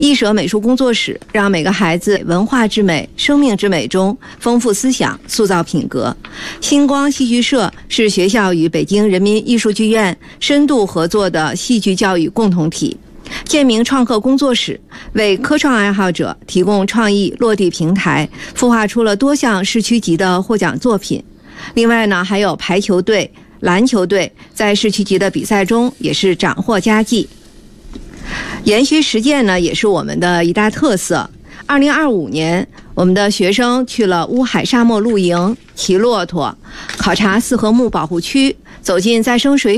艺舍美术工作室让每个孩子文化之美、生命之美中丰富思想、塑造品格。星光戏剧社是学校与北京人民艺术剧院深度合作的戏剧教育共同体。建明创客工作室为科创爱好者提供创意落地平台，孵化出了多项市区级的获奖作品。另外呢，还有排球队、篮球队在市区级的比赛中也是斩获佳绩。研学实践呢，也是我们的一大特色。2025年，我们的学生去了乌海沙漠露营、骑骆驼、考察四合木保护区，走进再生水